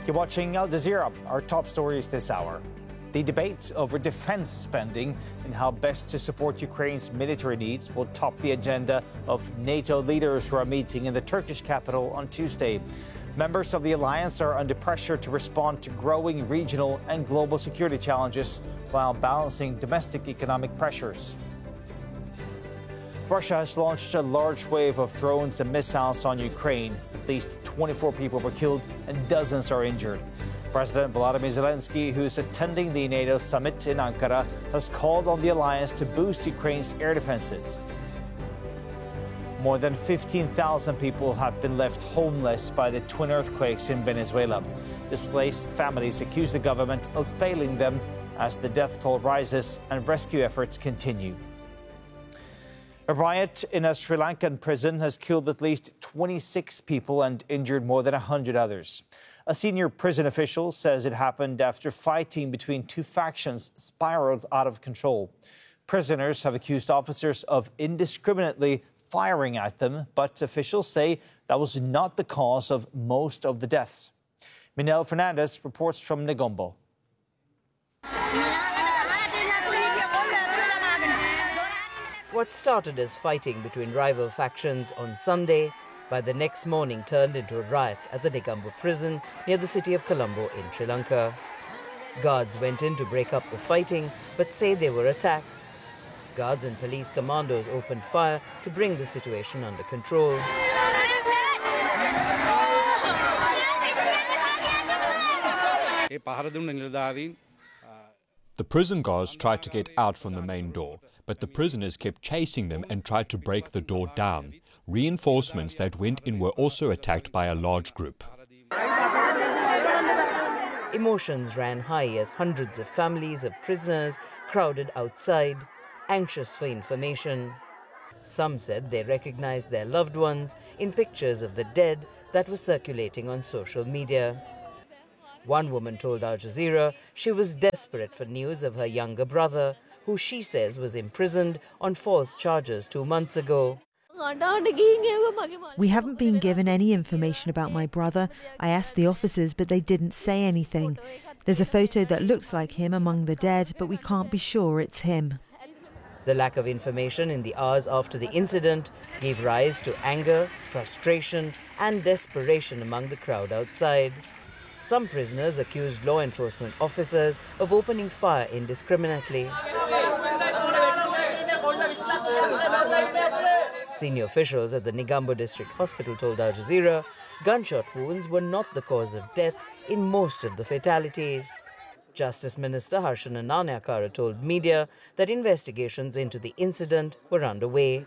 You're watching Al Jazeera. Our top stories this hour. The debates over defense spending and how best to support Ukraine's military needs will top the agenda of NATO leaders who are meeting in the Turkish capital on Tuesday. Members of the alliance are under pressure to respond to growing regional and global security challenges while balancing domestic economic pressures. Russia has launched a large wave of drones and missiles on Ukraine. At least 24 people were killed and dozens are injured. President Volodymyr Zelensky, who's attending the NATO summit in Ankara, has called on the alliance to boost Ukraine's air defenses. More than 15,000 people have been left homeless by the twin earthquakes in Venezuela. Displaced families accuse the government of failing them as the death toll rises and rescue efforts continue. A riot in a Sri Lankan prison has killed at least 26 people and injured more than 100 others. A senior prison official says it happened after fighting between two factions spiraled out of control. Prisoners have accused officers of indiscriminately firing at them, but officials say that was not the cause of most of the deaths. Minel Fernandez reports from Negombo. What started as fighting between rival factions on Sunday, by the next morning turned into a riot at the Negombo prison near the city of Colombo in Sri Lanka. Guards went in to break up the fighting, but say they were attacked. Guards and police commandos opened fire to bring the situation under control. The prison guards tried to get out from the main door, but the prisoners kept chasing them and tried to break the door down. Reinforcements that went in were also attacked by a large group. Emotions ran high as hundreds of families of prisoners crowded outside, anxious for information. Some said they recognized their loved ones in pictures of the dead that were circulating on social media. One woman told Al Jazeera she was desperate for news of her younger brother, who she says was imprisoned on false charges 2 months ago. We haven't been given any information about my brother. I asked the officers, but they didn't say anything. There's a photo that looks like him among the dead, but we can't be sure it's him. The lack of information in the hours after the incident gave rise to anger, frustration, and desperation among the crowd outside. Some prisoners accused law enforcement officers of opening fire indiscriminately. Senior officials at the Negombo District Hospital told Al Jazeera gunshot wounds were not the cause of death in most of the fatalities. Justice Minister Harshan Ananiakara told media that investigations into the incident were underway.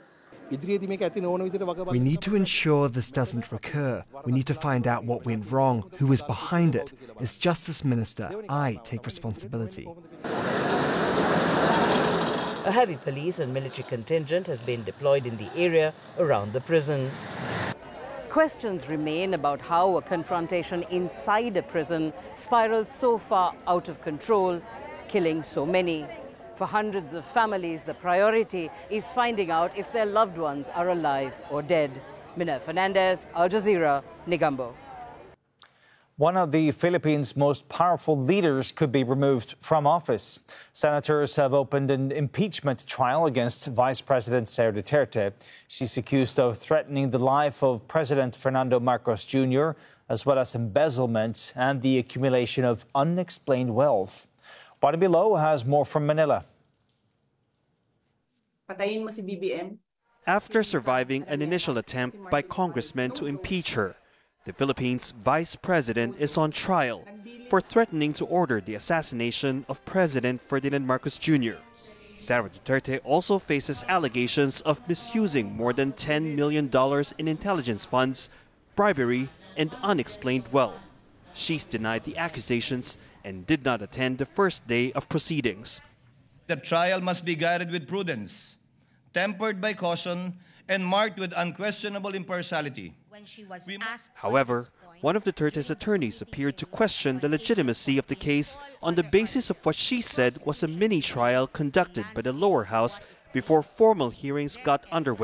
We need to ensure this doesn't recur. We need to find out what went wrong, who was behind it. As Justice Minister, I take responsibility. A heavy police and military contingent has been deployed in the area around the prison. Questions remain about how a confrontation inside a prison spiraled so far out of control, killing so many. For hundreds of families, the priority is finding out if their loved ones are alive or dead. Minel Fernandez, Al Jazeera, Negombo. One of the Philippines' most powerful leaders could be removed from office. Senators have opened an impeachment trial against Vice President Sara Duterte. She's accused of threatening the life of President Fernando Marcos Jr., as well as embezzlement and the accumulation of unexplained wealth. Barnaby Lowe has more from Manila. After surviving an initial attempt by congressmen to impeach her, the Philippines' vice president is on trial for threatening to order the assassination of President Ferdinand Marcos Jr. Sara Duterte also faces allegations of misusing more than $10 million in intelligence funds, bribery, and unexplained wealth. She's denied the accusations and did not attend the first day of proceedings. The trial must be guided with prudence, tempered by caution, and marked with unquestionable impartiality. However, one of Duterte's attorneys appeared to question the legitimacy of the case on the basis of what she said was a mini-trial conducted by the lower house before formal hearings got underway.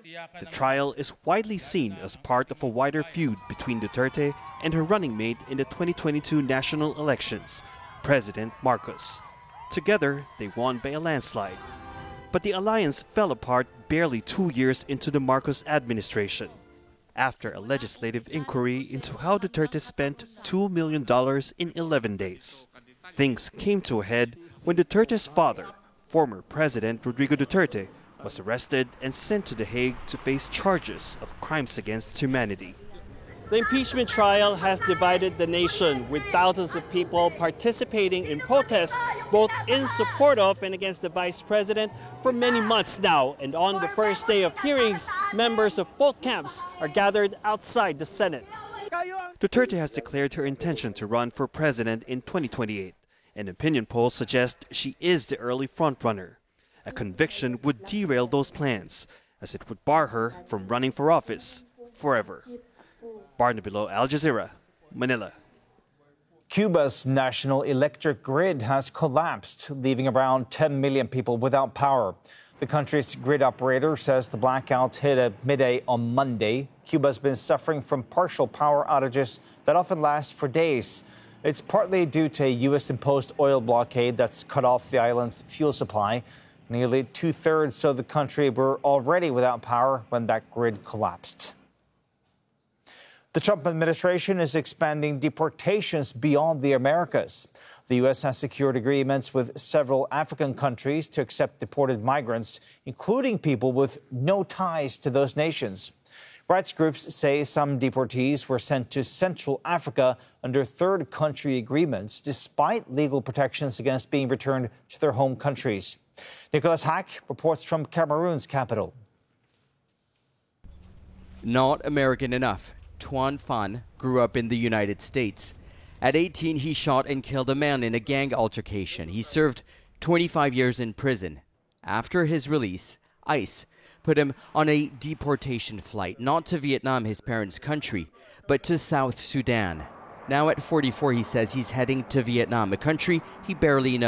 The trial is widely seen as part of a wider feud between Duterte and her running mate in the 2022 national elections, President Marcos. Together, they won by a landslide. But the alliance fell apart barely 2 years into the Marcos administration, after a legislative inquiry into how Duterte spent $2 million in 11 days. Things came to a head when Duterte's father, former President Rodrigo Duterte, was arrested and sent to The Hague to face charges of crimes against humanity. The impeachment trial has divided the nation, with thousands of people participating in protests, both in support of and against the vice president, for many months now. And on the first day of hearings, members of both camps are gathered outside the Senate. Duterte has declared her intention to run for president in 2028, and opinion polls suggest she is the early frontrunner. A conviction would derail those plans, as it would bar her from running for office forever. Barnaby Lo, Al Jazeera, Manila. Cuba's national electric grid has collapsed, leaving around 10 million people without power. The country's grid operator says the blackout hit at midday on Monday. Cuba's been suffering from partial power outages that often last for days. It's partly due to a U.S.-imposed oil blockade that's cut off the island's fuel supply. Nearly two-thirds of the country were already without power when that grid collapsed. The Trump administration is expanding deportations beyond the Americas. The U.S. has secured agreements with several African countries to accept deported migrants, including people with no ties to those nations. Rights groups say some deportees were sent to Central Africa under third country agreements, despite legal protections against being returned to their home countries. Nicholas Hack reports from Cameroon's capital. Not American enough. Tuan Phan grew up in the United States. At 18, he shot and killed a man in a gang altercation. He served 25 years in prison. After his release, ICE put him on a deportation flight, not to Vietnam, his parents' country, but to South Sudan. Now at 44, he says he's heading to Vietnam, a country he barely knows.